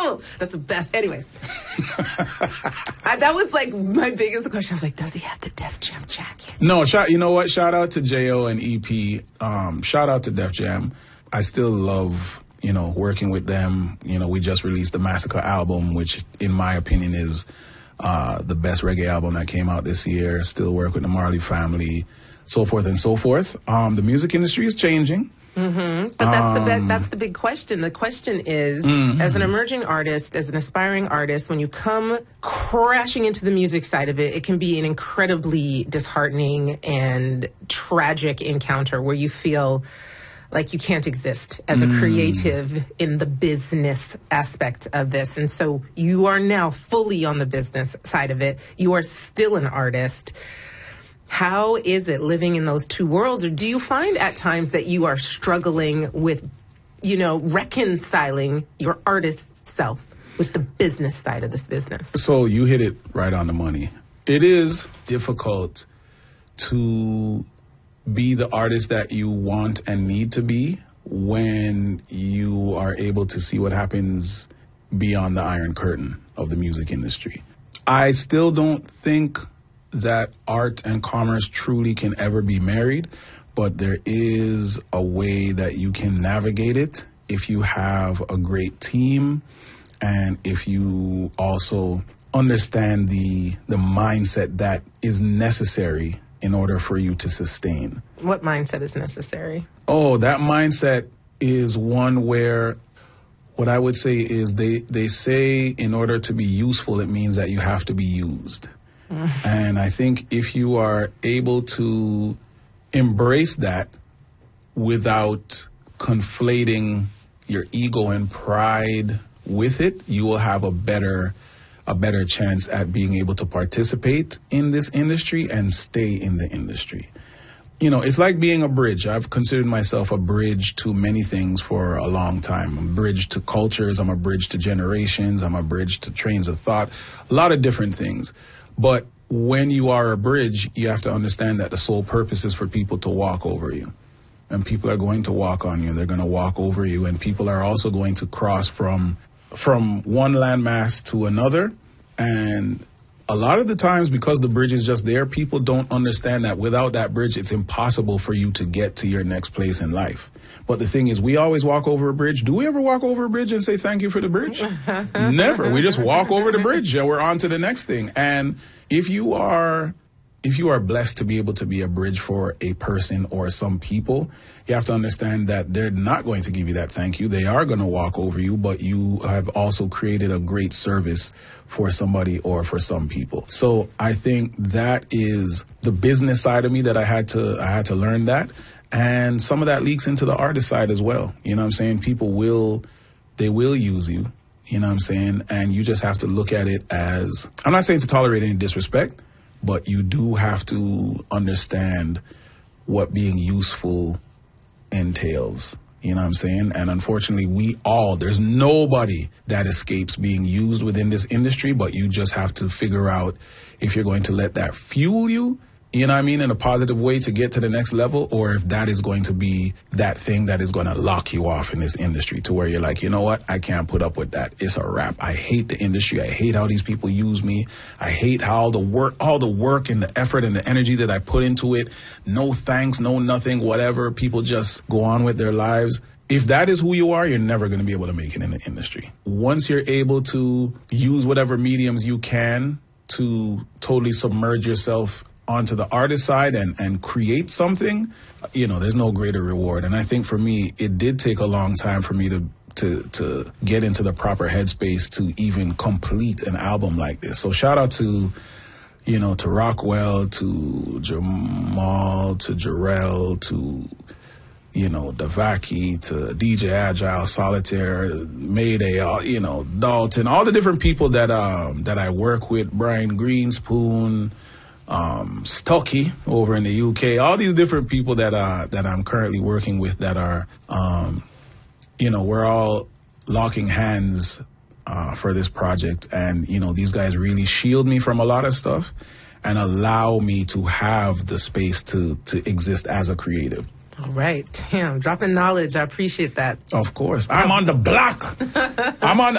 Oh, that's the best. Anyways. That was like my biggest question. I was like, does he have the Def Jam jacket? No, you know what? Shout out to J.O. and EP. Shout out to Def Jam. I still love, working with them. We just released the Massacre album, which in my opinion is the best reggae album that came out this year. Still work with the Marley family, so forth and so forth. The music industry is changing. Mm-hmm. But that's the big question. The question is, as an emerging artist, as an aspiring artist, when you come crashing into the music side of it, it can be an incredibly disheartening and tragic encounter where you feel like you can't exist as a creative in the business aspect of this. And so you are now fully on the business side of it. You are still an artist. How is it living in those two worlds? Or do you find at times that you are struggling with, reconciling your artist self with the business side of this business? So you hit it right on the money. It is difficult to be the artist that you want and need to be when you are able to see what happens beyond the Iron Curtain of the music industry. I still don't think that art and commerce truly can ever be married, but there is a way that you can navigate it if you have a great team and if you also understand the mindset that is necessary in order for you to sustain. What mindset is necessary? Oh, that mindset is one where what I would say is they say in order to be useful, it means that you have to be used. And I think if you are able to embrace that without conflating your ego and pride with it, you will have a better chance at being able to participate in this industry and stay in the industry. It's like being a bridge. I've considered myself a bridge to many things for a long time. I'm a bridge to cultures. I'm a bridge to generations. I'm a bridge to trains of thought, a lot of different things. But when you are a bridge, you have to understand that the sole purpose is for people to walk over you. And people are going to walk on you. They're going to walk over you. And people are also going to cross from one landmass to another. And a lot of the times, because the bridge is just there, people don't understand that without that bridge, it's impossible for you to get to your next place in life. But the thing is, we always walk over a bridge. Do we ever walk over a bridge and say thank you for the bridge? Never. We just walk over the bridge and we're on to the next thing. And if you are blessed to be able to be a bridge for a person or some people, you have to understand that they're not going to give you that thank you. They are going to walk over you, but you have also created a great service for somebody or for some people. So I think that is the business side of me that I had to learn that. And some of that leaks into the artist side as well. You know what I'm saying? People will use you, you know what I'm saying? And you just have to look at it as, I'm not saying to tolerate any disrespect, but you do have to understand what being useful entails. You know what I'm saying? And unfortunately, there's nobody that escapes being used within this industry, but you just have to figure out if you're going to let that fuel you, you know what I mean, in a positive way to get to the next level, or if that is going to be that thing that is going to lock you off in this industry to where you're like, you know what, I can't put up with that. It's a wrap. I hate the industry. I hate how these people use me. I hate how all the work and the effort and the energy that I put into it, no thanks, no nothing, whatever, people just go on with their lives. If that is who you are, you're never going to be able to make it in the industry. Once you're able to use whatever mediums you can to totally submerge yourself onto the artist side and create something, there's no greater reward. And I think for me, it did take a long time for me to get into the proper headspace to even complete an album like this. So shout out to Rockwell, to Jamal, to Jarrell, to Davaki, to DJ Agile, Solitaire, Mayday, Dalton, all the different people that I work with, Brian Greenspoon, Stucky over in the UK, all these different people that I'm currently working with that are, we're all locking hands for this project. And, these guys really shield me from a lot of stuff and allow me to have the space to exist as a creative. All right. Damn, dropping knowledge. I appreciate that. Of course. I'm on the block. I'm on